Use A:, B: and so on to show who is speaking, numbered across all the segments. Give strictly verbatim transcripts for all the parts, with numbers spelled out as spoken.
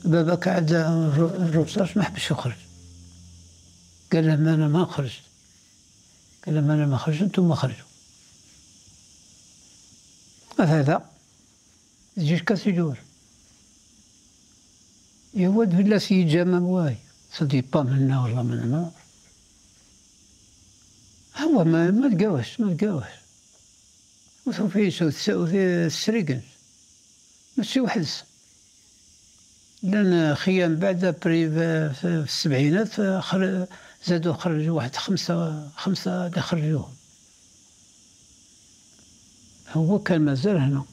A: باباك عاد الرصاص ما حبش يخرج، قال لهم انا ما خرجت، قال لهم انا ما خرجت انتم خرجوا. هذا الجيش كاس يدور يود ولا سيد جامع واي صدي با منا والله من هنا هو ما ما تقاوش ما تقاوش وصو فيه سو السريقن ماشي واحد لأن خيام بعد بري في السبعينات زادوا خرجوا واحد خمسة خمسة خرجوهم. هو كان مازال هنا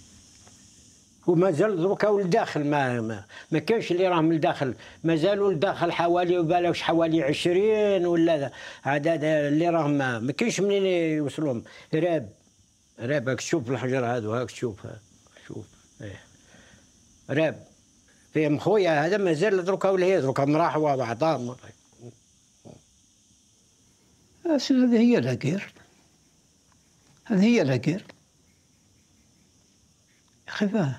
B: ومازال دروكا ولداخل ما ما, ما كانش اللي راهم لداخل، مازالوا لداخل حوالي وبالاش حوالي عشرين ولا عدد اللي راهم ما, ما كاينش منين يوصلوهم. راب راب هاك تشوف الحجر هادو هاك تشوف شوف ايه راب فيهم خويا هذا مازال دروكا ولا دروكا مراح وبعضهم.
A: هذه هي لاكير هذه هي لاكير خفاه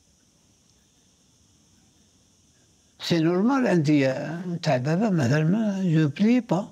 A: سي نورمال. عندي تاع بابا مثلا ما جو بلي با.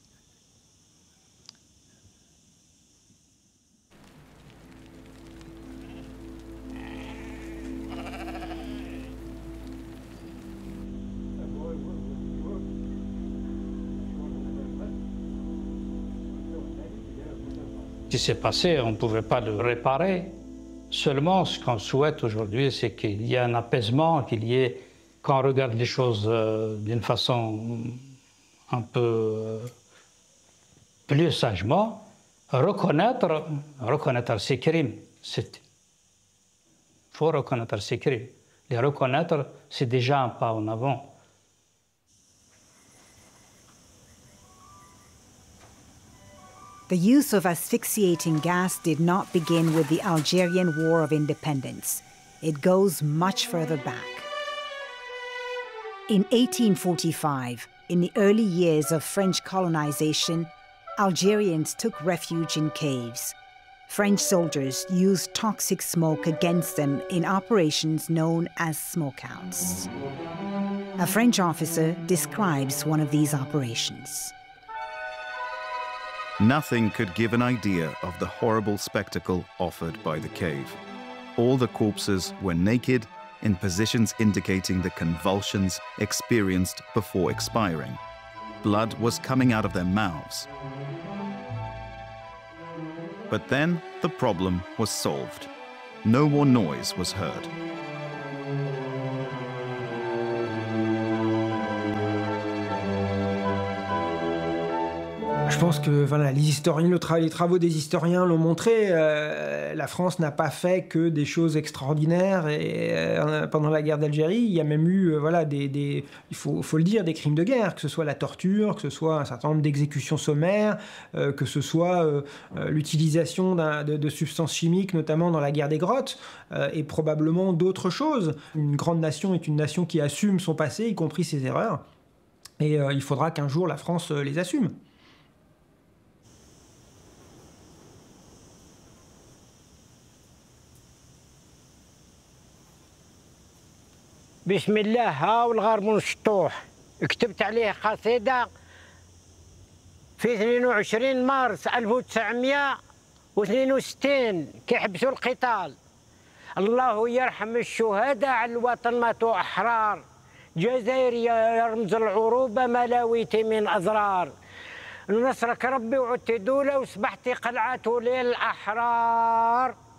C: Ce qui s'est passé, on ne pouvait pas le réparer. Seulement, ce qu'on souhaite aujourd'hui, c'est qu'il y ait un apaisement, qu'il y ait, quand on regarde les choses euh, d'une façon un peu euh, plus sagement, reconnaître, reconnaître ces crimes. Il faut reconnaître ces crimes. Les reconnaître, c'est déjà un pas en avant.
D: The use of asphyxiating gas did not begin with the Algerian War of Independence. It goes much further back. In eighteen forty-five, in the early years of French colonization, Algerians took refuge in caves. French soldiers used toxic smoke against them in operations known as smokeouts. A French officer describes one of these operations.
E: Nothing could give an idea of the horrible spectacle offered by the cave. All the corpses were naked, in positions indicating the convulsions experienced before expiring. Blood was coming out of their mouths. But then the problem was solved. No more noise was heard.
F: Je pense que voilà, les historiens, le tra les travaux des historiens l'ont montré, euh, la France n'a pas fait que des choses extraordinaires et, euh, pendant la guerre d'Algérie. Il y a même eu, euh, voilà, des, des, il faut, faut le dire, des crimes de guerre, que ce soit la torture, que ce soit un certain nombre d'exécutions sommaires, euh, que ce soit euh, l'utilisation de, de substances chimiques, notamment dans la guerre des grottes, euh, et probablement d'autres choses. Une grande nation est une nation qui assume son passé, y compris ses erreurs, et euh, il faudra qu'un jour la France euh, les assume.
B: بسم الله ها والغرب الشطوح كتبت عليه قصيدة في اثنين وعشرين مارس ألف وتسعمائة واثنين وستين كيحبسوا القتال. الله يرحم الشهداء على الوطن ماتوا أحرار، جزائر يرمز العروبة ملاويتي من أزرار، نصرك ربي وعدت دولة وصبحتي قلعة للأحرار.